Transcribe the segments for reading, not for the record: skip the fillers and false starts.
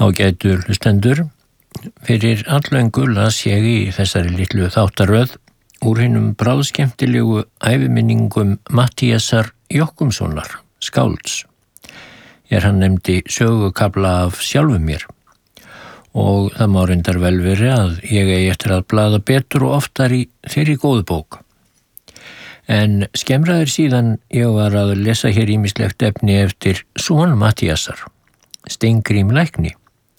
Ágætu hlustendur, fyrir alllöngu las ég í þessari litlu þáttaröð úr hinum bráðskemmtilegu æviminningum Matthíasar Jochumssonar, skálds. Hann nefndi sögukafla af sjálfum mér og það má reyndar vel veri að ég eigi eftir að blaða betur og oftar í þeirri góðu bók. En skemmraðir síðan ég var að lesa hér ýmislegt efni eftir son Matthíasar, Steingrím lækni.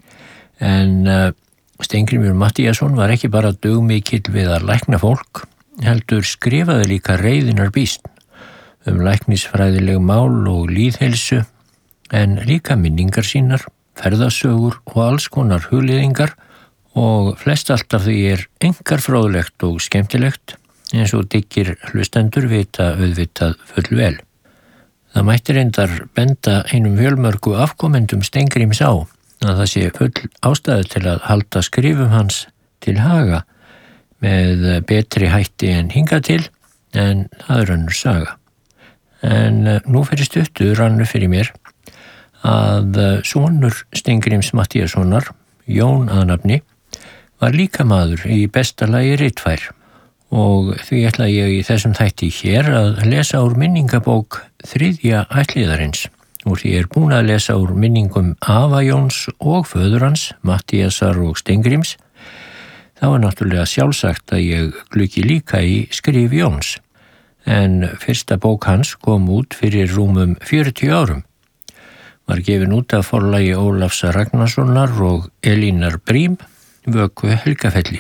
En Steingrímur Matthíasson var ekki bara dugmikill við að lækna fólk, heldur skrifaði líka reiðinar býsn læknisfræðileg mál og lýðheilsu, en líka minningar sínar, ferðasögur og alls konar hugleiðingar og flest allt af því einkar fróðlegt og skemmtilegt, eins og diggir hlustendur vita auðvitað fullvel. Það mætti reyndar benda einum fjölmörgu afkomendum Steingríms á að það sé full ástæðu til að halda skrifum hans til haga með betri hætti en hingað til, en það önnur saga. En nú fyrir stuttu rannu fyrir mér að sonur Steingríms Matthíassonar, Jón að nafni, var líka maður í besta lagi ritfær og því ætla ég í þessum þætti hér að lesa úr minningabók þriðja ættliðarins. Úr því búin að lesa úr minningum afa Jóns og föður hans, Matthíasar og Steingríms. Það var náttúrulega sjálfsagt að ég gluggi líka í skrif Jóns, en fyrsta bók hans kom út fyrir rúmum 40 árum. Var gefin út af forlagi Ólafs Ragnarssonar og Elínar Brím, Vöku Helgafelli.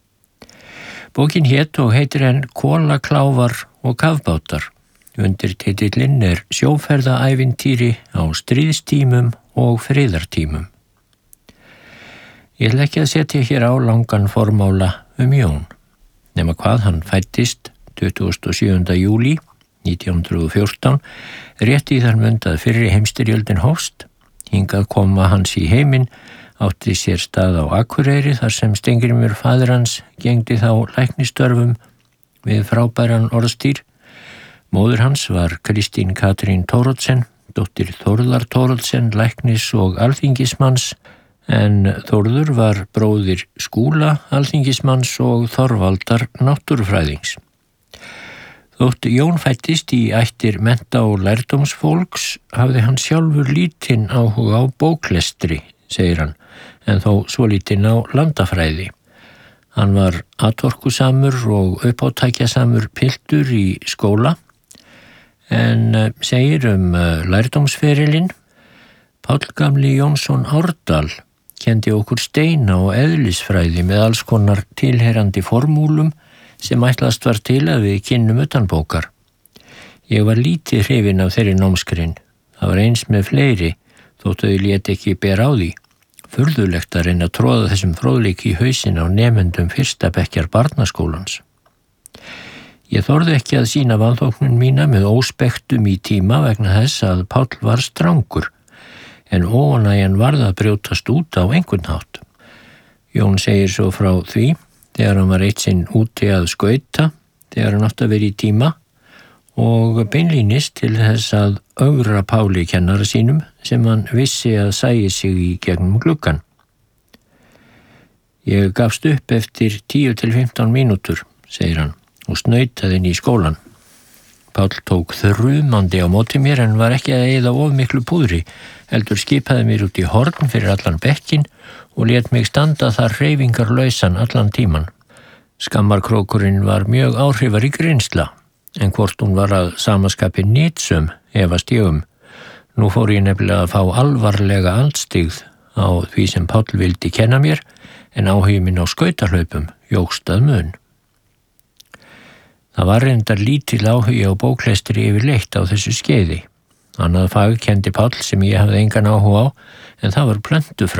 Bókin hét og heitir enn Kolakláfar og kafbátar. Undir titillinn sjóferðaævintýri á stríðstímum og friðartímum. Ég ætla ekki að setja hér á langan formála Jón, nema hvað hann fæddist 27. júlí 1914, rétt í þar mund að fyrri heimsstyrjöldin hófst. Hingað koma hans í heiminn, átti sér stað á Akureyri þar sem Steingrímur faðir hans gegndi þá læknistörfum við frábæran orðstýr. Móðir hans var Kristín Katrín Thoroddsen, dóttir Þórðar Thoroddsen, læknis og alþingismanns, en Þórður var bróðir Skúla, alþingismanns og Þorvaldar náttúrufræðings. Þótt Jón fættist í ættir mennta- og lærdómsfólks hafði hann sjálfur lítinn áhuga á bóklestri, segir hann, en þó svolítinn á landafræði. Hann var atorkusamur og uppátækjasamur piltur í skóla, en segir lærdómsferilinn: Páll gamli Jónsson Árdal kendi okkur steina og eðlisfræði með alls konar tilheyrandi formúlum sem ætlast var til að við kynnum utanbókar. Ég var lítið hrifinn af þeirri námsgrein. Það var eins með fleiri, þótt þau lét ekki bera á því. Furðulegt að reyna að tróða þessum fróðleik í hausinn á nemendum fyrsta bekkjar barnaskólans. Ég þorði ekki að sýna vanþóknun mína með óspektum í tíma vegna þess að Páll var strangur, en óánægjan varð að brjótast út á einhvern hátt. Jón segir svo frá því þegar hann var eitt sinn úti að skauta, þegar hann átti að vera í tíma, og beinlínis til þess að ögra Páli kennara sínum sem hann vissi að sæi sig í gegnum gluggan. Ég gafst upp eftir 10 til 15 mínútur, segir hann, og snautaði inn í skólan. Páll tók þrumandi á móti mér en var ekki að eyða of miklu púðri, heldur skipaði mér út í horn fyrir allan bekkinn og lét mig standa þar hreyfingarlausan allan tíman. Skammarkrókurinn var mjög áhrifarík reynsla, en hvort hún var að samaskapi nýtsum efast ég. Nú fór ég nefnilega að fá alvarlega andstyggð á því sem Páll vildi kenna mér, en áhugi minn á skautahlaupum jókst að mun. Það var reyndar lítill áhugi á bóklestri yfirleitt á þessu skeiði. Annað fag kendi Páll sem ég hafði engan áhuga á, en það var plöntufræði.